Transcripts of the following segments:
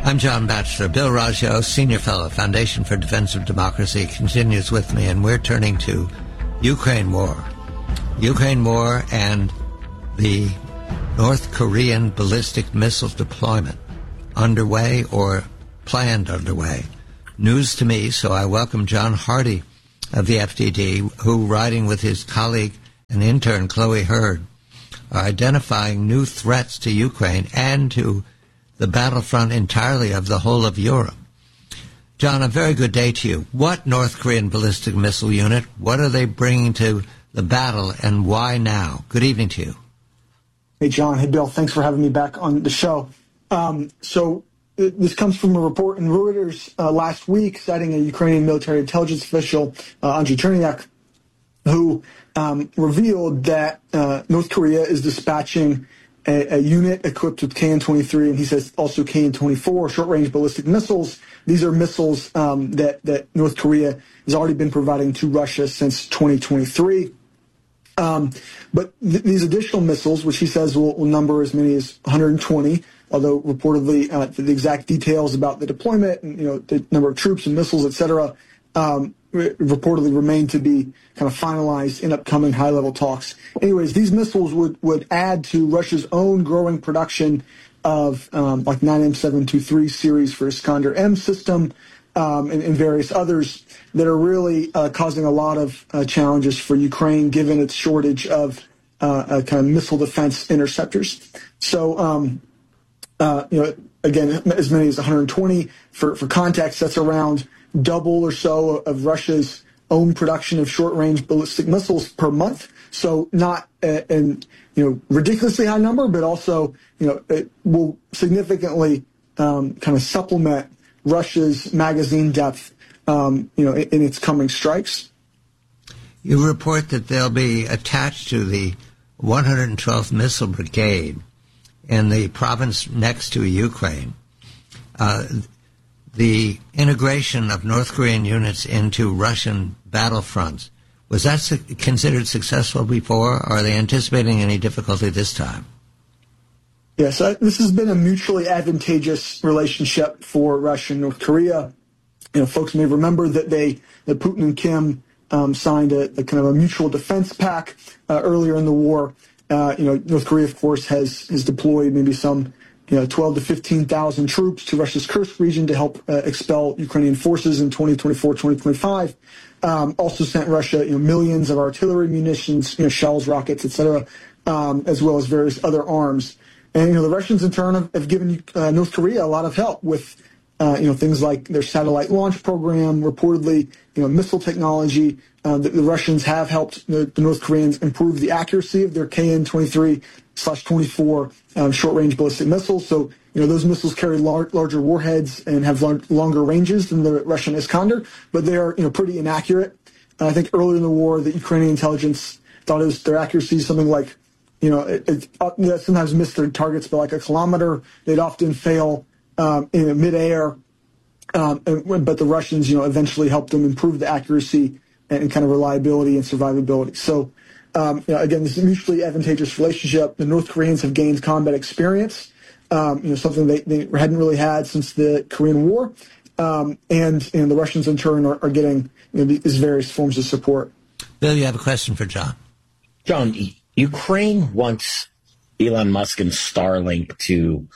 I'm John Batchelor. Bill Raggio, Senior Fellow, Foundation for Defense of Democracy, continues with me, and we're turning to Ukraine war. Ukraine war and the North Korean ballistic missile deployment underway or planned underway. News to me, so I welcome John Hardy of the FDD, who, riding with his colleague and intern Chloe Hurd, are identifying new threats to Ukraine and to the battlefront entirely of the whole of Europe. John, a very good day to you. What North Korean ballistic missile unit? What are they bringing to the battle, and why now? Good evening to you. Hey, John. Hey, Bill. Thanks for having me back on the show. This comes from a report in Reuters last week citing a Ukrainian military intelligence official, Andriy Chernyak, who revealed that North Korea is dispatching a unit equipped with KN-23, and he says also KN-24, short-range ballistic missiles. These are missiles that North Korea has already been providing to Russia since 2023. But these additional missiles, which he says will number as many as 120, although reportedly the exact details about the deployment and the number of troops and missiles, et cetera, reportedly remain to be kind of finalized in upcoming high-level talks. Anyways, these missiles would add to Russia's own growing production of like 9M723 series for Iskander-M system and various others that are really causing a lot of challenges for Ukraine, given its shortage of kind of missile defense interceptors. So, again, as many as 120. For context, that's around double or so of Russia's own production of short-range ballistic missiles per month. So not a ridiculously high number, but also it will significantly kind of supplement Russia's magazine depth in its coming strikes. You report that they'll be attached to the 112th Missile Brigade in the province next to Ukraine. The integration of North Korean units into Russian battlefronts, was that considered successful before, or are they anticipating any difficulty this time? Yes, this has been a mutually advantageous relationship for Russia and North Korea. Folks may remember that Putin and Kim signed a kind of a mutual defense pact earlier in the war. North Korea, of course, has deployed maybe some 12 to 15,000 troops to Russia's Kursk region to help expel Ukrainian forces in 2024, 2025. Also sent Russia, millions of artillery munitions, shells, rockets, etc., as well as various other arms. And the Russians in turn have given North Korea a lot of help with things like their satellite launch program, reportedly missile technology. The Russians have helped the North Koreans improve the accuracy of their KN-23/24 short-range ballistic missiles. So those missiles carry larger warheads and have longer ranges than the Russian Iskander, but they are pretty inaccurate. I think earlier in the war, the Ukrainian intelligence thought their accuracy is something like sometimes missed their targets by like a kilometer. They'd often fail in midair, but the Russians, eventually helped them improve the accuracy and kind of reliability and survivability. So, again, this is a mutually advantageous relationship. The North Koreans have gained combat experience, something they hadn't really had since the Korean War, and the Russians in turn are getting these various forms of support. Bill, you have a question for John. John, Ukraine wants Elon Musk and Starlink to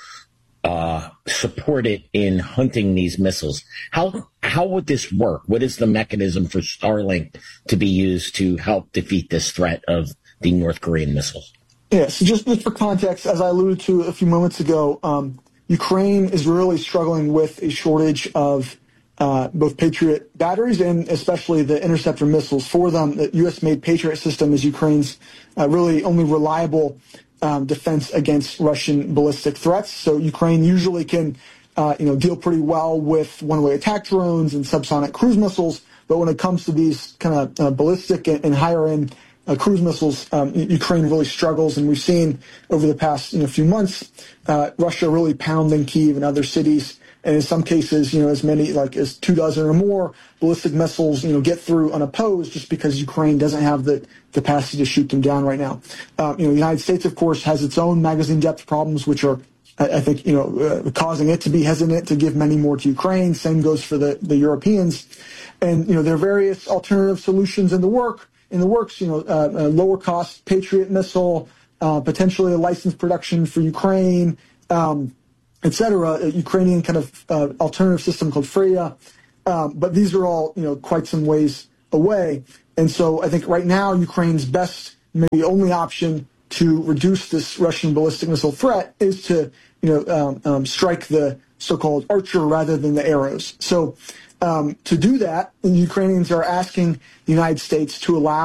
support it in hunting these missiles. How would this work? What is the mechanism for Starlink to be used to help defeat this threat of the North Korean missiles? Yes, just for context, as I alluded to a few moments ago, Ukraine is really struggling with a shortage of both Patriot batteries and especially the interceptor missiles for them. The U.S.-made Patriot system is Ukraine's really only reliable defense against Russian ballistic threats. So Ukraine usually can, deal pretty well with one-way attack drones and subsonic cruise missiles. But when it comes to these kind of ballistic and higher-end cruise missiles, Ukraine really struggles. And we've seen over the past few months, Russia really pounding Kyiv and other cities. And in some cases, as many as 24 or more ballistic missiles, get through unopposed just because Ukraine doesn't have the capacity to shoot them down right now. The United States, of course, has its own magazine depth problems, which are I think, causing it to be hesitant to give many more to Ukraine. Same goes for the Europeans. And, there are various alternative solutions in the works, lower cost Patriot missile, potentially a licensed production for Ukraine, et cetera, a Ukrainian kind of alternative system called Freya. But these are all, quite some ways away. And so I think right now Ukraine's best, maybe only option to reduce this Russian ballistic missile threat is to, strike the so-called Archer rather than the arrows. So to do that, the Ukrainians are asking the United States to allow